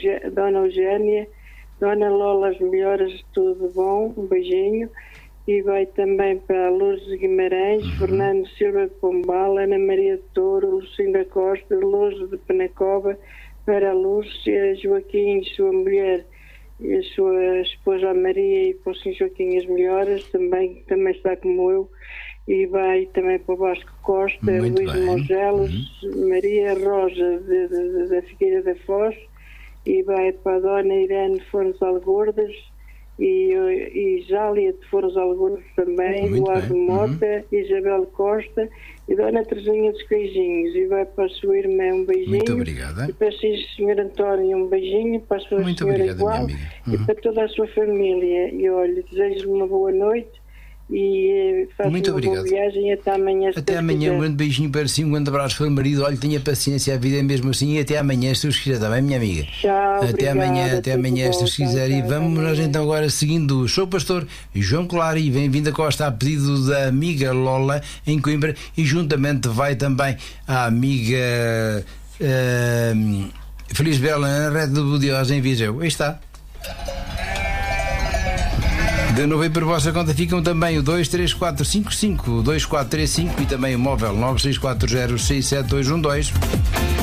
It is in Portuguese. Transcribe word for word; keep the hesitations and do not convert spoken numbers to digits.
Eugé- Dona Eugénia, Dona Lola, as melhoras, tudo bom, um beijinho. E vai também para a Luz de Guimarães, uhum. Fernando Silva de Pombal, Ana Maria de Touro, Lucinda Costa, Luz de Penacova, para a Lúcia, Joaquim, sua mulher e a sua esposa Maria, e para o São Joaquim as melhoras, também, também está como eu. E vai também para o Vasco Costa, Muito Luís bem. Mongelos, uhum. Maria Rosa de, de, de, da Figueira da Foz, e vai para a Dona Irene Fones Algordas, e, e Jália de Foros Algordas também, Eduardo Mota, uhum. Isabel Costa e Dona Teresinha dos Queijinhos. E vai para a sua irmã um beijinho. Muito obrigada. E para o senhor António um beijinho, para a sua Muito senhora obrigada, igual, minha amiga. Uhum. E para toda a sua família. E olha, desejo-lhe uma boa noite e faço Muito uma obrigado. boa viagem e até amanhã. Até amanhã, um grande beijinho para si, um grande abraço para o marido. Olha, tenha paciência, a vida é mesmo assim. E até amanhã, se Deus quiser, está bem, minha amiga? Tchau, até obrigada, amanhã, até amanhã, se Deus quiser. E vamos nós então agora seguindo. Sou o pastor João Claro e bem-vindo a Costa a pedido da amiga Lola em Coimbra, e juntamente vai também a amiga uh, Feliz Bela na Rede do Budiosa em Viseu. Aí está. De novo aí por vossa conta ficam também o dois três quatro cinco cinco dois quatro três cinco e também o móvel nove seis quatro zero seis sete dois um dois.